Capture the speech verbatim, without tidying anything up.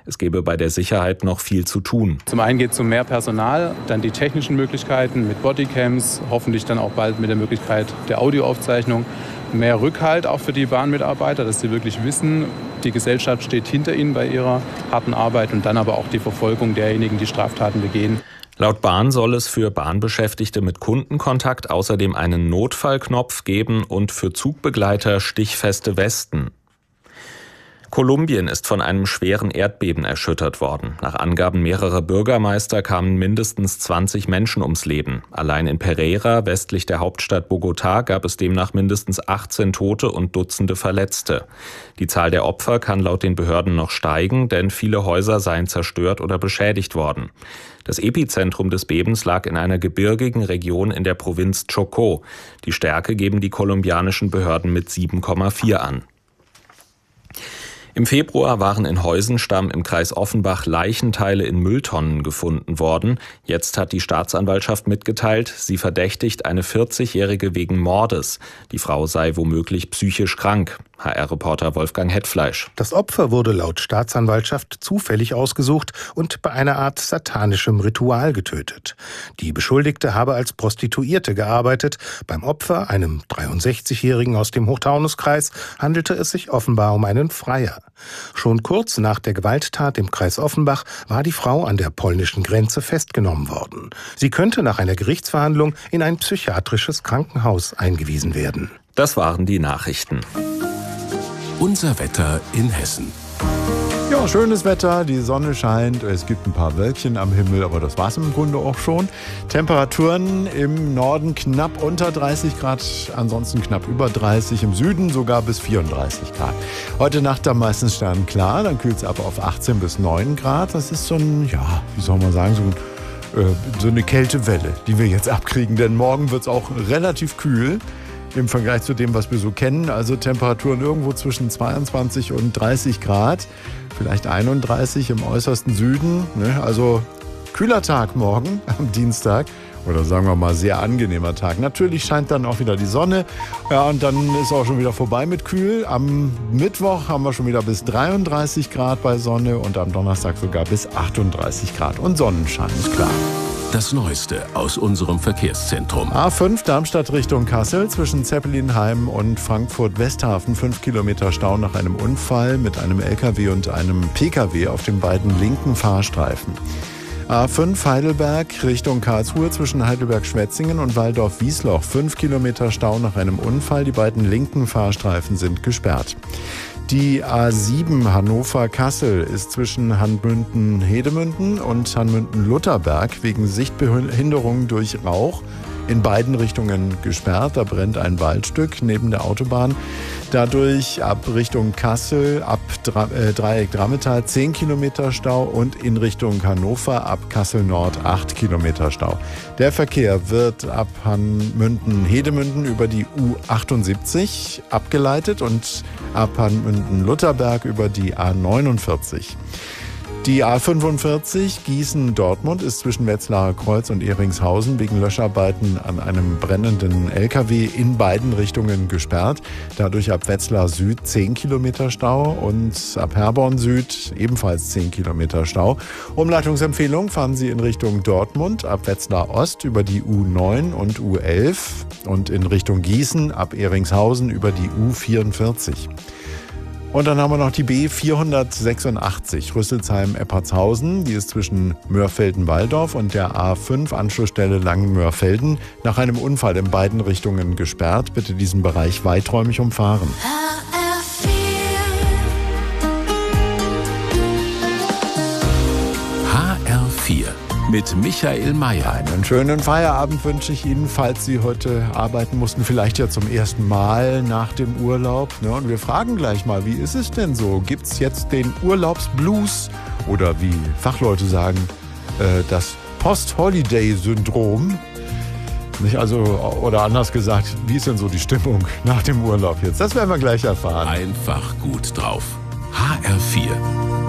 Es gebe bei der Sicherheit noch viel zu tun. Zum einen geht es um mehr Personal, dann die technischen Möglichkeiten mit Bodycams, hoffentlich dann auch bald mit der Möglichkeit der Audioaufzeichnung. Mehr Rückhalt auch für die Bahnmitarbeiter, dass sie wirklich wissen, die Gesellschaft steht hinter ihnen bei ihrer harten Arbeit und dann aber auch die Verfolgung derjenigen, die Straftaten begehen. Laut Bahn soll es für Bahnbeschäftigte mit Kundenkontakt außerdem einen Notfallknopf geben und für Zugbegleiter stichfeste Westen. Kolumbien ist von einem schweren Erdbeben erschüttert worden. Nach Angaben mehrerer Bürgermeister kamen mindestens zwanzig Menschen ums Leben. Allein in Pereira, westlich der Hauptstadt Bogotá, gab es demnach mindestens achtzehn Tote und Dutzende Verletzte. Die Zahl der Opfer kann laut den Behörden noch steigen, denn viele Häuser seien zerstört oder beschädigt worden. Das Epizentrum des Bebens lag in einer gebirgigen Region in der Provinz Chocó. Die Stärke geben die kolumbianischen Behörden mit sieben Komma vier an. Im Februar waren in Heusenstamm im Kreis Offenbach Leichenteile in Mülltonnen gefunden worden. Jetzt hat die Staatsanwaltschaft mitgeteilt, sie verdächtigt eine vierzigjährige wegen Mordes. Die Frau sei womöglich psychisch krank. H R-Reporter Wolfgang Hetfleisch. Das Opfer wurde laut Staatsanwaltschaft zufällig ausgesucht und bei einer Art satanischem Ritual getötet. Die Beschuldigte habe als Prostituierte gearbeitet. Beim Opfer, einem dreiundsechzigjährigen aus dem Hochtaunuskreis, handelte es sich offenbar um einen Freier. Schon kurz nach der Gewalttat im Kreis Offenbach war die Frau an der polnischen Grenze festgenommen worden. Sie könnte nach einer Gerichtsverhandlung in ein psychiatrisches Krankenhaus eingewiesen werden. Das waren die Nachrichten. Unser Wetter in Hessen. Ja, schönes Wetter, die Sonne scheint, es gibt ein paar Wölkchen am Himmel, aber das war's im Grunde auch schon. Temperaturen im Norden knapp unter dreißig Grad, ansonsten knapp über dreißig, im Süden sogar bis vierunddreißig Grad. Heute Nacht dann meistens sternenklar, dann kühlt es ab auf achtzehn bis neun Grad. Das ist so ein, ja, wie soll man sagen, so ein äh, so eine Kältewelle, die wir jetzt abkriegen, denn morgen wird es auch relativ kühl im Vergleich zu dem, was wir so kennen. Also Temperaturen irgendwo zwischen zweiundzwanzig und dreißig Grad, vielleicht einunddreißig im äußersten Süden. Ne? Also kühler Tag morgen am Dienstag oder sagen wir mal sehr angenehmer Tag. Natürlich scheint dann auch wieder die Sonne. Ja, und dann ist auch schon wieder vorbei mit kühl. Am Mittwoch haben wir schon wieder bis dreiunddreißig Grad bei Sonne und am Donnerstag sogar bis achtunddreißig Grad und Sonnenschein ist klar. Das Neueste aus unserem Verkehrszentrum. A fünf Darmstadt Richtung Kassel zwischen Zeppelinheim und Frankfurt-Westhafen. Fünf Kilometer Stau nach einem Unfall mit einem L K W und einem P K W auf den beiden linken Fahrstreifen. A fünf Heidelberg Richtung Karlsruhe zwischen Heidelberg-Schwetzingen und Walldorf-Wiesloch. Fünf Kilometer Stau nach einem Unfall. Die beiden linken Fahrstreifen sind gesperrt. Die A sieben Hannover-Kassel ist zwischen Hanmünden-Hedemünden und Hanmünden-Lutherberg wegen Sichtbehinderung durch Rauch in beiden Richtungen gesperrt. Da brennt ein Waldstück neben der Autobahn. Dadurch ab Richtung Kassel, ab Dreieck Drammetal zehn Kilometer Stau und in Richtung Hannover ab Kassel Nord acht Kilometer Stau. Der Verkehr wird ab Hanmünden-Hedemünden über die U achtundsiebzig abgeleitet und ab Hanmünden-Lutherberg über die A neunundvierzig. Die A fünfundvierzig Gießen-Dortmund ist zwischen Wetzlarer Kreuz und Ehringshausen wegen Löscharbeiten an einem brennenden L K W in beiden Richtungen gesperrt. Dadurch ab Wetzlar Süd zehn Kilometer Stau und ab Herborn Süd ebenfalls zehn Kilometer Stau. Umleitungsempfehlung: fahren Sie in Richtung Dortmund ab Wetzlar Ost über die U neun und U elf und in Richtung Gießen ab Ehringshausen über die U vierundvierzig. Und dann haben wir noch die B vierhundertsechsundachtzig Rüsselsheim-Eppertshausen. Die ist zwischen Mörfelden-Walldorf und der A fünf Anschlussstelle Langenmörfelden nach einem Unfall in beiden Richtungen gesperrt. Bitte diesen Bereich weiträumig umfahren. H R vier mit Michael Mayer. Einen schönen Feierabend wünsche ich Ihnen, falls Sie heute arbeiten mussten, vielleicht ja zum ersten Mal nach dem Urlaub. Ne? Und wir fragen gleich mal, wie ist es denn so? Gibt es jetzt den Urlaubsblues oder wie Fachleute sagen, äh, das Post-Holiday-Syndrom? Nicht also, oder anders gesagt, wie ist denn so die Stimmung nach dem Urlaub jetzt? Das werden wir gleich erfahren. Einfach gut drauf. H R vier.